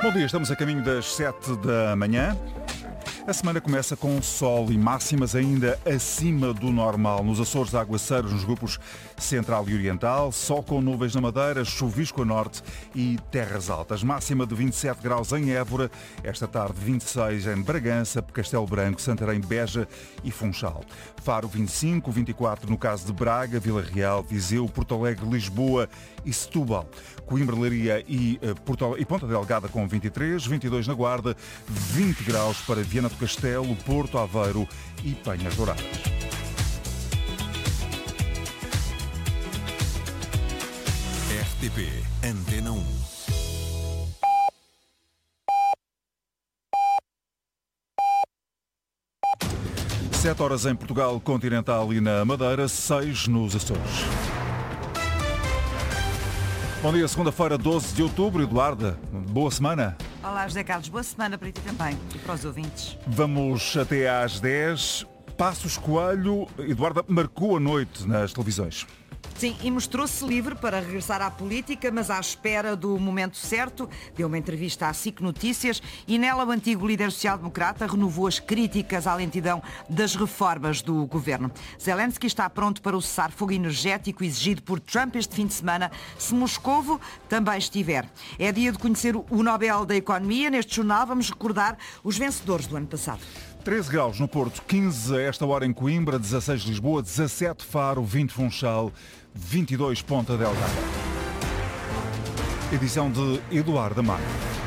Bom dia, estamos a caminho das 7 da manhã. A semana começa com sol e máximas ainda acima do normal. Nos Açores, aguaceiros nos grupos central e oriental, sol com nuvens na Madeira, chuvisco a norte e terras altas. Máxima de 27 graus em Évora, esta tarde 26 em Bragança, Castelo Branco, Santarém, Beja e Funchal. Faro 25, 24 no caso de Braga, Vila Real, Viseu, Porto Alegre, Lisboa e Setúbal. Coimbra, Leiria e Ponta Delgada com 23, 22 na Guarda, 20 graus para Viana do Castelo, Porto, Aveiro e Penhas Douradas. RTP Antena 1. Sete horas em Portugal continental e na Madeira, 6 nos Açores. Bom dia, segunda-feira, 12 de outubro. Eduarda, boa semana. Olá, José Carlos. Boa semana para ti também e para os ouvintes. Vamos até às 10. Passos Coelho, Eduarda, marcou a noite nas televisões. Sim, e mostrou-se livre para regressar à política, mas à espera do momento certo. Deu uma entrevista à SIC Notícias e nela o antigo líder social-democrata renovou as críticas à lentidão das reformas do governo. Zelensky está pronto para o cessar-fogo energético exigido por Trump este fim de semana, se Moscovo também estiver. É dia de conhecer o Nobel da Economia. Neste jornal vamos recordar os vencedores do ano passado. 13 graus no Porto, 15 a esta hora em Coimbra, 16 Lisboa, 17 Faro, 20 Funchal, 22 Ponta Delgada. Edição de Eduardo Amaro.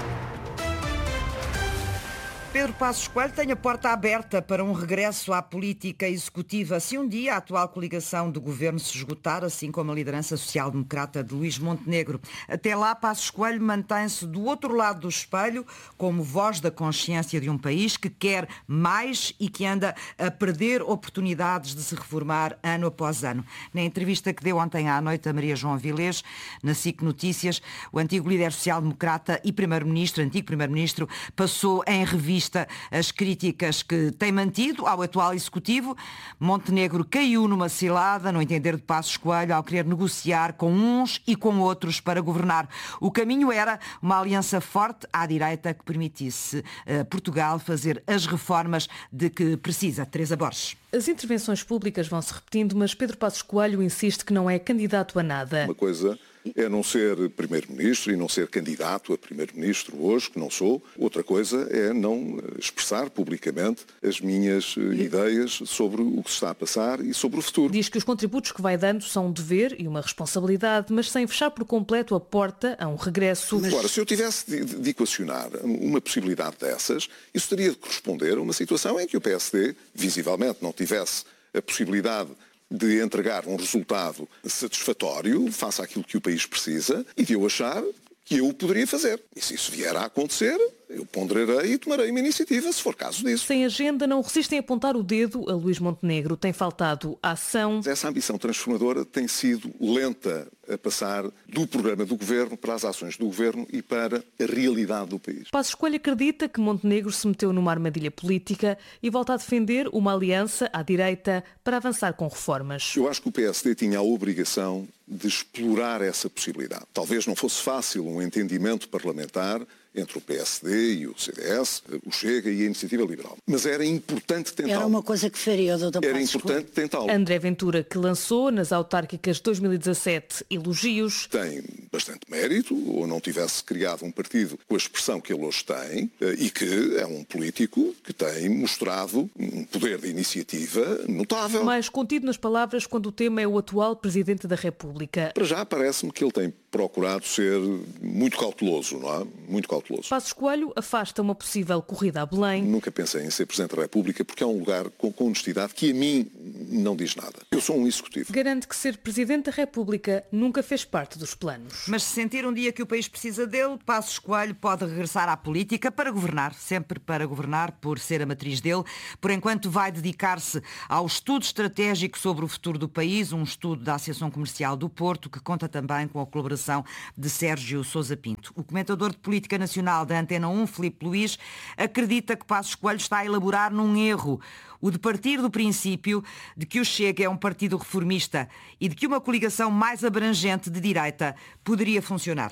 Pedro Passos Coelho tem a porta aberta para um regresso à política executiva se um dia a atual coligação do governo se esgotar, assim como a liderança social-democrata de Luís Montenegro. Até lá, Passos Coelho mantém-se do outro lado do espelho como voz da consciência de um país que quer mais e que anda a perder oportunidades de se reformar ano após ano. Na entrevista que deu ontem à noite a Maria João Avilés, na SIC Notícias, o antigo líder social-democrata e antigo primeiro-ministro, passou em revista as críticas que tem mantido ao atual executivo. Montenegro caiu numa cilada, no entender de Passos Coelho, ao querer negociar com uns e com outros para governar. O caminho era uma aliança forte à direita que permitisse a Portugal fazer as reformas de que precisa. Teresa Borges. As intervenções públicas vão-se repetindo, mas Pedro Passos Coelho insiste que não é candidato a nada. Uma coisa é não ser primeiro-ministro e não ser candidato a primeiro-ministro hoje, que não sou. Outra coisa é não expressar publicamente as minhas ideias sobre o que se está a passar e sobre o futuro. Diz que os contributos que vai dando são um dever e uma responsabilidade, mas sem fechar por completo a porta a um regresso. Agora, se eu tivesse de equacionar uma possibilidade dessas, isso teria de corresponder a uma situação em que o PSD, visivelmente, não tivesse a possibilidade de entregar um resultado satisfatório face àquilo que o país precisa e de eu achar que eu o poderia fazer. E se isso vier a acontecer, eu ponderarei e tomarei uma iniciativa, se for caso disso. Sem agenda, não resistem a apontar o dedo a Luís Montenegro. Tem faltado ação. Essa ambição transformadora tem sido lenta a passar do programa do governo para as ações do governo e para a realidade do país. Passos Coelho acredita que Montenegro se meteu numa armadilha política e volta a defender uma aliança à direita para avançar com reformas. Eu acho que o PSD tinha a obrigação de explorar essa possibilidade. Talvez não fosse fácil um entendimento parlamentar entre o PSD e o CDS, o Chega e a Iniciativa Liberal. Mas era importante tentá-lo. Era uma coisa que faria o Dr. Era importante tentá-lo. André Ventura, que lançou nas autárquicas 2017 elogios. Tem bastante mérito, ou não tivesse criado um partido com a expressão que ele hoje tem, e que é um político que tem mostrado um poder de iniciativa notável. Mais contido nas palavras quando o tema é o atual Presidente da República. Para já parece-me que ele tem procurado ser muito cauteloso, não é? Muito cauteloso. Passos Coelho afasta uma possível corrida a Belém. Nunca pensei em ser Presidente da República porque é um lugar com honestidade que a mim não diz nada. Eu sou um executivo. Garante que ser Presidente da República nunca fez parte dos planos. Mas se sentir um dia que o país precisa dele, Passos Coelho pode regressar à política para governar, sempre para governar, por ser a matriz dele. Por enquanto vai dedicar-se ao estudo estratégico sobre o futuro do país, um estudo da Associação Comercial do Porto, que conta também com a colaboração de Sérgio Sousa Pinto. O comentador de política nacional da Antena 1, Filipe Luís, acredita que Passos Coelho está a elaborar num erro, o de partir do princípio de que o Chega é um partido reformista e de que uma coligação mais abrangente de direita poderia funcionar.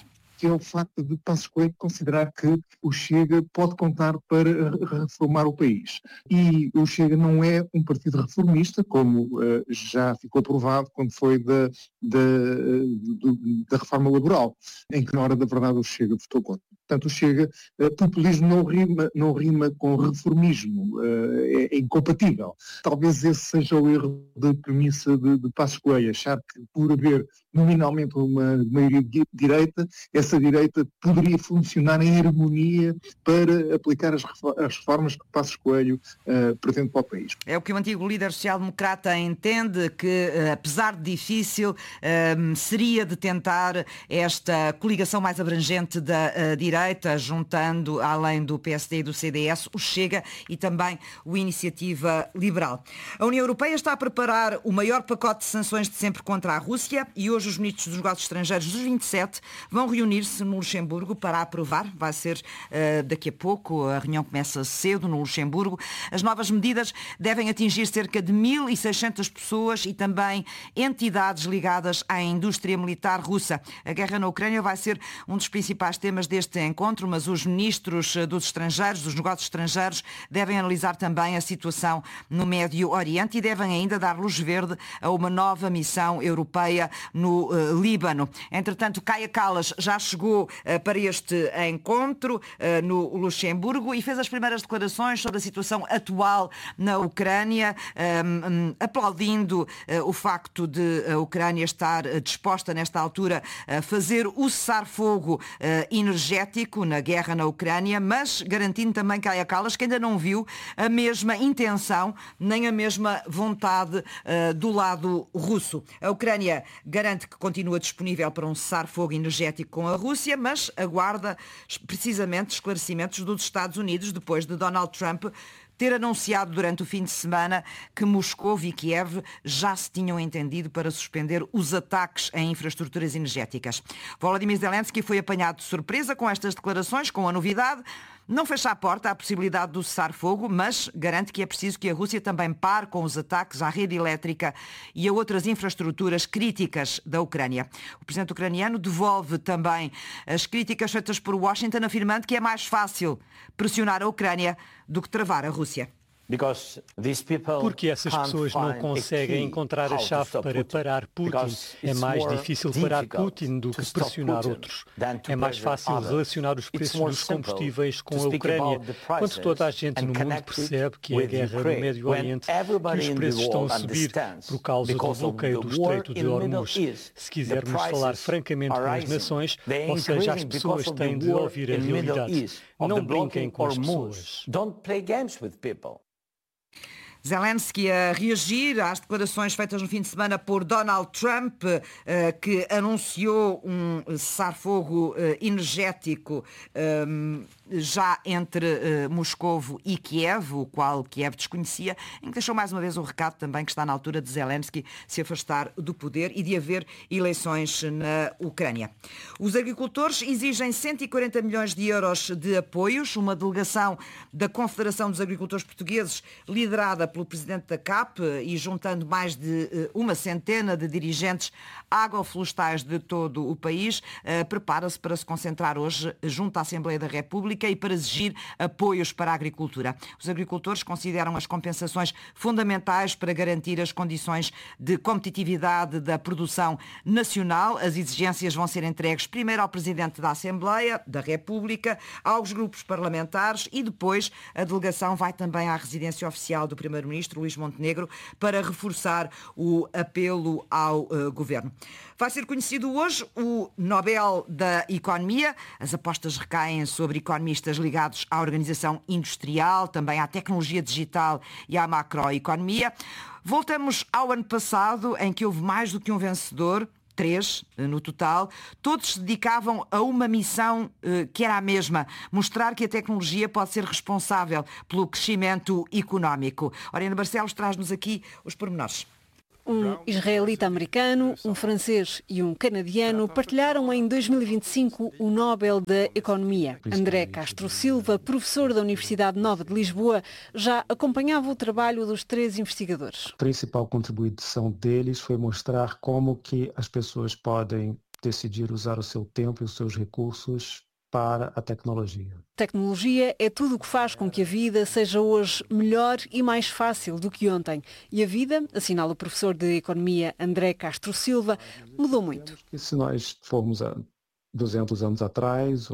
que é o facto de Passos Coelho considerar que o Chega pode contar para reformar o país. E o Chega não é um partido reformista, como já ficou provado quando foi da reforma laboral, em que na hora da verdade o Chega votou contra. Portanto, o Chega, populismo não rima com reformismo, é incompatível. Talvez esse seja o erro de premissa de Passos Coelho, achar que por haver nominalmente uma maioria de direita, essa direita poderia funcionar em harmonia para aplicar as reformas que Passos Coelho pretende para o país. É o que o antigo líder social-democrata entende, que apesar de difícil, seria de tentar esta coligação mais abrangente da direita, juntando, além do PSD e do CDS, o Chega e também o Iniciativa Liberal. A União Europeia está a preparar o maior pacote de sanções de sempre contra a Rússia e hoje os ministros dos negócios estrangeiros dos 27 vão reunir-se no Luxemburgo para aprovar. Vai ser daqui a pouco, a reunião começa cedo no Luxemburgo. As novas medidas devem atingir cerca de 1.600 pessoas e também entidades ligadas à indústria militar russa. A guerra na Ucrânia vai ser um dos principais temas deste encontro, mas os ministros dos estrangeiros, dos negócios estrangeiros, devem analisar também a situação no Médio Oriente e devem ainda dar luz verde a uma nova missão europeia no Líbano. Entretanto, Kaja Kallas já chegou para este encontro no Luxemburgo e fez as primeiras declarações sobre a situação atual na Ucrânia, aplaudindo o facto de a Ucrânia estar disposta nesta altura a fazer o cessar-fogo energético na guerra na Ucrânia, mas garantindo também, Kaja Kallas, que ainda não viu a mesma intenção nem a mesma vontade do lado russo. A Ucrânia garante que continua disponível para um cessar-fogo energético com a Rússia, mas aguarda precisamente esclarecimentos dos Estados Unidos depois de Donald Trump ter anunciado durante o fim de semana que Moscou e Kiev já se tinham entendido para suspender os ataques em infraestruturas energéticas. Volodymyr Zelensky foi apanhado de surpresa com estas declarações, com a novidade. Não fecha a porta à possibilidade do cessar-fogo, mas garante que é preciso que a Rússia também pare com os ataques à rede elétrica e a outras infraestruturas críticas da Ucrânia. O presidente ucraniano devolve também as críticas feitas por Washington, afirmando que é mais fácil pressionar a Ucrânia do que travar a Rússia. Porque essas pessoas não conseguem encontrar a chave para parar Putin. É mais difícil parar Putin do que pressionar outros. É mais fácil relacionar os preços dos combustíveis com a Ucrânia, quando toda a gente no mundo percebe que a guerra no Médio Oriente, que os preços estão a subir por causa do bloqueio do Estreito de Hormuz. Se quisermos falar francamente com as nações, ou seja, as pessoas têm de ouvir a realidade. Não brinquem com as pessoas. Zelensky a reagir às declarações feitas no fim de semana por Donald Trump, que anunciou um cessar-fogo energético já entre Moscovo e Kiev, o qual Kiev desconhecia, em que deixou mais uma vez o recado também que está na altura de Zelensky se afastar do poder e de haver eleições na Ucrânia. Os agricultores exigem 140 milhões de euros de apoios. Uma delegação da Confederação dos Agricultores Portugueses, liderada pelo presidente da CAP e juntando mais de uma centena de dirigentes agroflorestais de todo o país, prepara-se para se concentrar hoje junto à Assembleia da República e para exigir apoios para a agricultura. Os agricultores consideram as compensações fundamentais para garantir as condições de competitividade da produção nacional. As exigências vão ser entregues primeiro ao Presidente da Assembleia da República, aos grupos parlamentares e depois a delegação vai também à residência oficial do Primeiro-Ministro, Luís Montenegro, para reforçar o apelo ao Governo. Vai ser conhecido hoje o Nobel da Economia. As apostas recaem sobre economistas ligados à organização industrial, também à tecnologia digital e à macroeconomia. Voltamos ao ano passado, em que houve mais do que um vencedor, 3 no total, todos se dedicavam a uma missão que era a mesma, mostrar que a tecnologia pode ser responsável pelo crescimento económico. Oriana Barcelos traz-nos aqui os pormenores. Um israelita-americano, um francês e um canadiano partilharam em 2025 o Nobel da Economia. André Castro Silva, professor da Universidade Nova de Lisboa, já acompanhava o trabalho dos 3 investigadores. A principal contribuição deles foi mostrar como que as pessoas podem decidir usar o seu tempo e os seus recursos para a tecnologia. Tecnologia é tudo o que faz com que a vida seja hoje melhor e mais fácil do que ontem. E a vida, assinala o professor de Economia André Castro Silva, mudou muito. E se nós formos a 200 anos atrás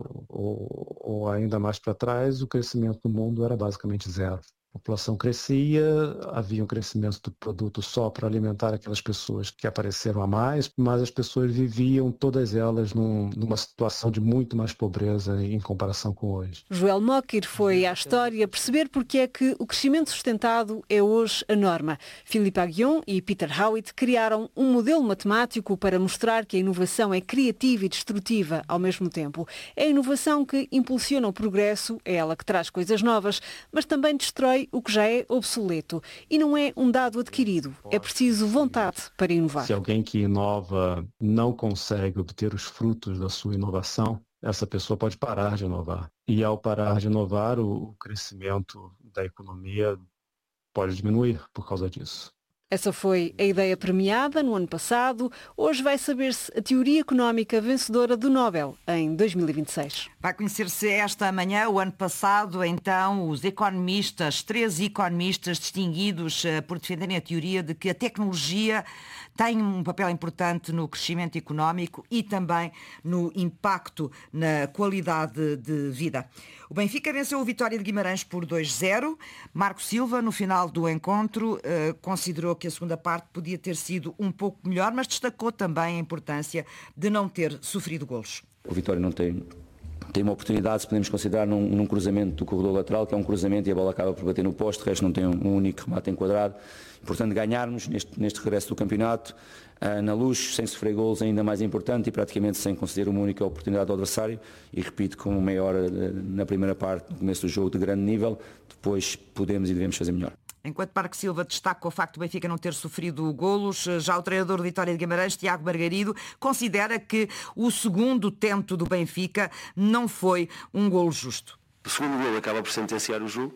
ou ainda mais para trás, o crescimento do mundo era basicamente zero. A população crescia, havia um crescimento do produto só para alimentar aquelas pessoas que apareceram a mais, mas as pessoas viviam, todas elas, numa situação de muito mais pobreza em comparação com hoje. Joel Mocker foi à história perceber porque é que o crescimento sustentado é hoje a norma. Philippe Aghion e Peter Howitt criaram um modelo matemático para mostrar que a inovação é criativa e destrutiva ao mesmo tempo. É a inovação que impulsiona o progresso, é ela que traz coisas novas, mas também destrói o que já é obsoleto. E não é um dado adquirido, é preciso vontade para inovar. Se alguém que inova não consegue obter os frutos da sua inovação, essa pessoa pode parar de inovar. E ao parar de inovar, o crescimento da economia pode diminuir por causa disso. Essa foi a ideia premiada no ano passado. Hoje vai saber-se a teoria económica vencedora do Nobel em 2026. Vai conhecer-se esta manhã. O ano passado, então, os economistas, 13 economistas distinguidos por defenderem a teoria de que a tecnologia tem um papel importante no crescimento económico e também no impacto na qualidade de vida. O Benfica venceu o Vitória de Guimarães por 2-0. Marco Silva, no final do encontro, considerou que a segunda parte podia ter sido um pouco melhor, mas destacou também a importância de não ter sofrido golos. O Vitória não tem uma oportunidade, se podemos considerar, num cruzamento do corredor lateral, que é um cruzamento e a bola acaba por bater no poste, o resto não tem um único remate enquadrado. Portanto, ganharmos neste regresso do campeonato, na Luz, sem sofrer golos, ainda mais importante e praticamente sem conceder uma única oportunidade ao adversário. E repito, com meia hora na primeira parte, no começo do jogo, de grande nível, depois podemos e devemos fazer melhor. Enquanto Marco Silva destaca o facto do Benfica não ter sofrido golos, já o treinador do Vitória de Guimarães, Tiago Margarido, considera que o segundo tento do Benfica não foi um golo justo. O segundo golo acaba por sentenciar o jogo,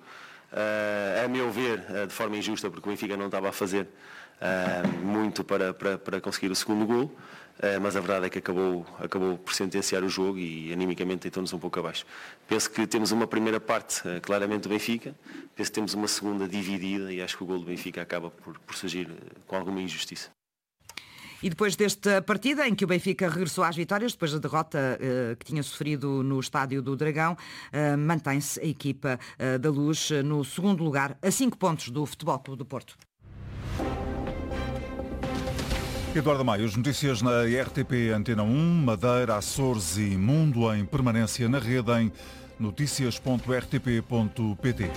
a meu ver, de forma injusta, porque o Benfica não estava a fazer muito para conseguir o segundo golo, mas a verdade é que acabou por sentenciar o jogo e animicamente deitou-nos um pouco abaixo. Penso que temos uma primeira parte claramente do Benfica, penso que temos uma segunda dividida e acho que o golo do Benfica acaba por surgir com alguma injustiça. E depois desta partida, em que o Benfica regressou às vitórias, depois da derrota que tinha sofrido no Estádio do Dragão, mantém-se a equipa da Luz no segundo lugar, a 5 pontos do Futebol Clube do Porto. Eduardo Maio, as notícias na RTP Antena 1, Madeira, Açores e Mundo em permanência na rede em noticias.rtp.pt.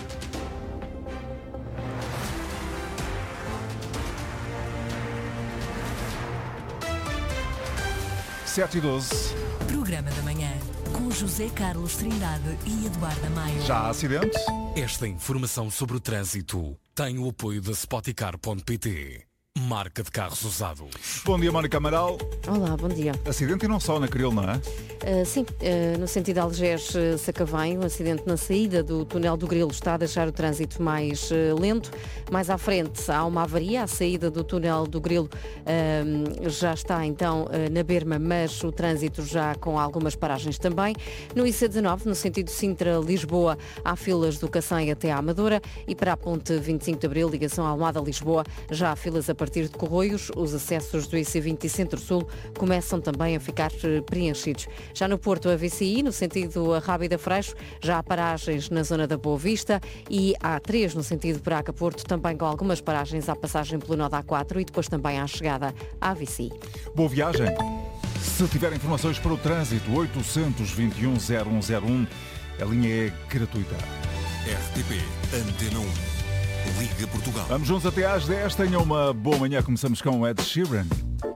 Sete e 12. Programa da manhã com José Carlos Trindade e Eduardo Maio. Já há acidentes? Esta informação sobre o trânsito tem o apoio da Spoticar.pt. Marca de carros usados. Bom dia, Mónica Amaral. Olá, bom dia. Acidente e não só na Cril, não é? Sim, no sentido Algés-Sacavém, um acidente na saída do túnel do Grilo está a deixar o trânsito mais lento. Mais à frente há uma avaria, a saída do túnel do Grilo já está então na berma, mas o trânsito já com algumas paragens também. No IC19, no sentido Sintra-Lisboa, há filas do Cacém até à Amadora e para a ponte 25 de Abril, ligação Almada-Lisboa, já há filas a partir de Corroios. Os acessos do IC20 e Centro-Sul começam também a ficar preenchidos. Já no Porto, a VCI, no sentido Rábida-Freixo, já há paragens na zona da Boa Vista e há 3 no sentido Braga-Porto, também com algumas paragens à passagem pelo nó da A4 e depois também à chegada à VCI. Boa viagem! Se tiver informações para o trânsito, 821-0101, a linha é gratuita. RTP Antena 1. Liga Portugal. Vamos juntos até às 10. Tenham uma boa manhã. Começamos com Ed Sheeran.